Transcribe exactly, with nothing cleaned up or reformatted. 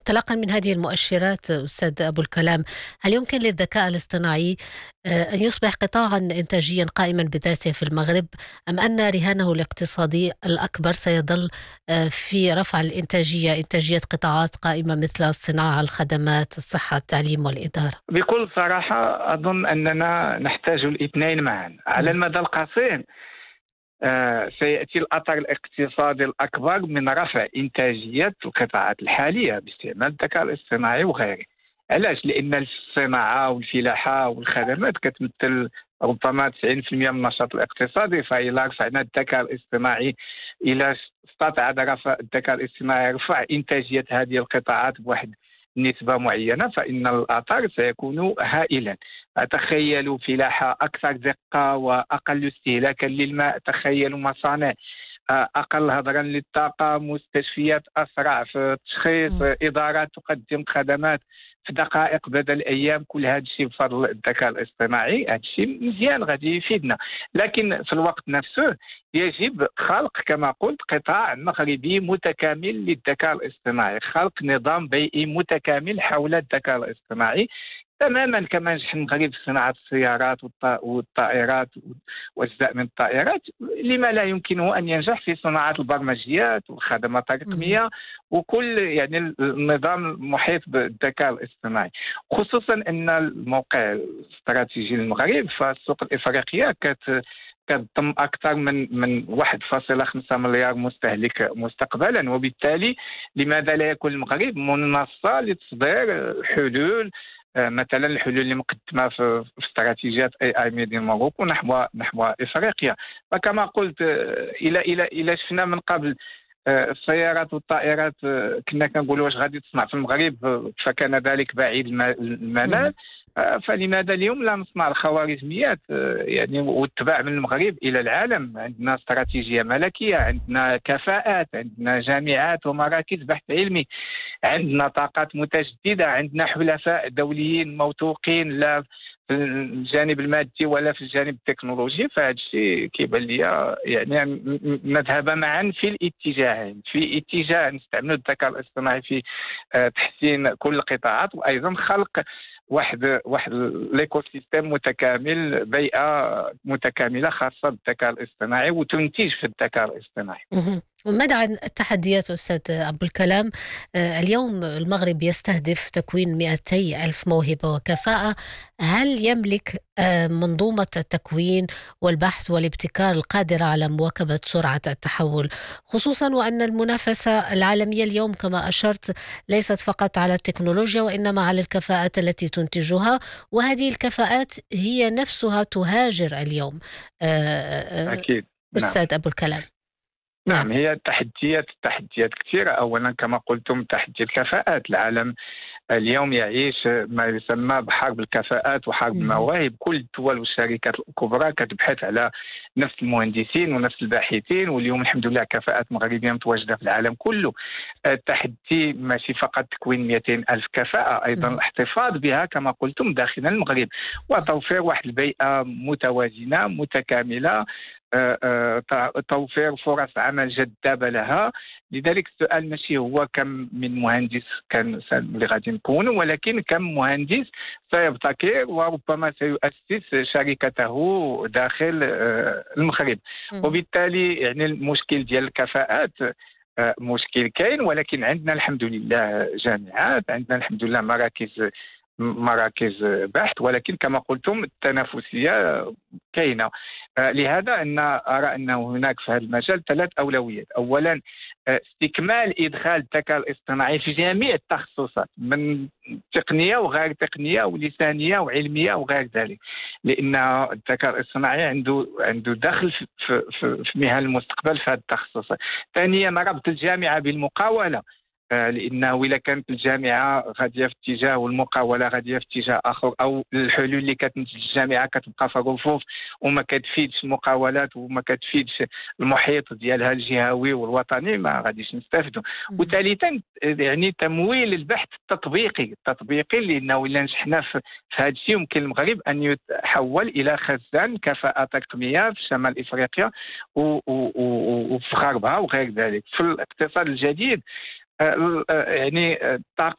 انطلاقا من هذه المؤشرات أستاذ أبو الكلام، هل يمكن للذكاء الاصطناعي آه، أن يصبح قطاعا إنتاجيا قائما بذاته في المغرب، أم أن رهانه الاقتصادي الأكبر سيظل آه، في رفع الإنتاجية، إنتاجية قطاعات قائمة مثل الصناعة، الخدمات، الصحة، التعليم والإدارة؟ بكل صراحة أظن أننا نحتاج الاثنين معا على مم. المدى القصير. آه، سيأتي الأثر الاقتصادي الأكبر من رفع إنتاجية القطاعات الحالية باستعمال الذكاء الاصطناعي وغيره. علاش؟ لأن الصناعة والفلاحة والخدمات كتمثل ربما تسعين بالمئة من النشاط الاقتصادي، فإلا رفعنا الذكاء الاصطناعي، إلى استطاع رفع الذكاء الاصطناعي رفع إنتاجية هذه القطاعات بواحد نسبة معينة، فإن الأثر سيكون هائلا. تخيلوا فلاحة أكثر دقة وأقل استهلاكا للماء، تخيلوا مصانع آه، أقل هدرا للطاقة، مستشفيات أسرع في التشخيص، مم. آه، إدارات تقدم خدمات في دقائق بدل أيام. كل هذا الشيء بفضل الذكاء الاصطناعي. هذا الشيء مزيان غادي يفيدنا، لكن في الوقت نفسه يجب خلق كما قلت قطاع مغربي متكامل للذكاء الاصطناعي، خلق نظام بيئي متكامل حول الذكاء الاصطناعي، تماما كما نجح المغرب في صناعة السيارات والطائرات واجزاء من الطائرات. لما لا يمكنه ان ينجح في صناعه البرمجيات والخدمات مم. الرقميه وكل يعني النظام المحيط بالذكاء الاصطناعي؟ خصوصا ان الموقع الاستراتيجي للمغرب فالسوق الافريقيه كت كتضم اكثر من من واحد فاصلة خمسة مليار مستهلك مستقبلا، وبالتالي لماذا لا يكون المغرب منصه لتصدير حلول، آه، مثلا الحلول اللي مقدمه في في استراتيجيات اي اي ميدين موروكو نحو نحو افريقيا. فكما قلت، آه، الى الى الى شفنا من قبل آه، السيارات والطائرات، آه، كنا كنقولوا واش غادي تصنع في المغرب، آه، فكان ذلك بعيد الم- مم. المنال. آه، فلماذا اليوم لا نصنع الخوارزميات آه، يعني واتباع من المغرب الى العالم؟ عندنا استراتيجيه ملكيه، عندنا كفاءات، عندنا جامعات ومراكز بحث علمي، عندنا طاقات متجددة، عندنا حلفاء دوليين موثوقين، لا في الجانب المادي ولا في الجانب التكنولوجي. فهذا الشيء كيبان لي يعني م- م- نذهب معا في الاتجاهين، في اتجاه نستعمل الذكاء الاصطناعي في آه، تحسين كل القطاعات، وايضا خلق واحد واحد ليكو سيستيم متكامل، بيئه متكامله خاصه بالذكاء الاصطناعي وتنتج في الذكاء الاصطناعي. مهم. وماذا عن التحديات أستاذ أبو الكلام؟ آه، اليوم المغرب يستهدف تكوين مئتي ألف موهبة وكفاءة. هل يملك آه، منظومة التكوين والبحث والابتكار القادرة على مواكبة سرعة التحول، خصوصا وأن المنافسة العالمية اليوم كما أشرت ليست فقط على التكنولوجيا وإنما على الكفاءات التي تنتجها، وهذه الكفاءات هي نفسها تهاجر اليوم. آه، آه، آه، اكيد، نعم. أستاذ أبو الكلام. نعم. نعم، هي تحديات تحديات كثيرة. أولا كما قلتم تحدي الكفاءات. العالم اليوم يعيش ما يسمى بحرب الكفاءات وحرب مهم. المواهب. كل الدول والشركات الكبرى كتبحث على نفس المهندسين ونفس الباحثين، واليوم الحمد لله كفاءات مغربية متواجدة في العالم كله. التحدي ماشي فقط تكوين مئتين ألف كفاءة، أيضا مهم. الاحتفاظ بها كما قلتم داخل المغرب، وتوفير واحد البيئة متوازنة متكاملة، آه، آه، توفير فرص عمل جذابة لها. لذلك السؤال ماشي هو كم من مهندس كان اللي غادي نكونوا، ولكن كم مهندس سيبتكر وربما سيؤسس شركته داخل آه، المغرب. مهم. وبالتالي يعني المشكل ديال الكفاءات آه، مشكل كاين، ولكن عندنا الحمد لله جامعات، عندنا الحمد لله مراكز مراكز بحث، ولكن كما قلتم التنافسية كاينة. آه، لهذا أن أرى أن هناك في هذا المجال ثلاث أولويات. أولا، آه، استكمال إدخال الذكاء الاصطناعي في جميع التخصصات، من تقنية وغير تقنية ولسانية وعلمية وغير ذلك، لأن الذكاء الاصطناعي عنده عنده دخل في, في, في, في مهن المستقبل في هذه التخصصات. ثانيا، ربط الجامعة بالمقاولة، آه، لانه اذا كانت الجامعه غاديه في اتجاه والمقاوله غاديه في اتجاه اخر، او الحلول اللي كتنتج الجامعه كتبقى في الرفوف وما كتفيدش المقاولات وما كتفيدش المحيط ديالها الجهوي والوطني، ما غاديش نستافدوا. مهم. وثالثا يعني تمويل البحث التطبيقي التطبيقي لانه الا نجحنا في في هذا الشيء يمكن المغرب ان يتحول الى خزان كفاءه تقنيه في شمال افريقيا و- و- و- وفي غربها وغير ذلك. في الاقتصاد الجديد، آه، آه، يعني الطاقة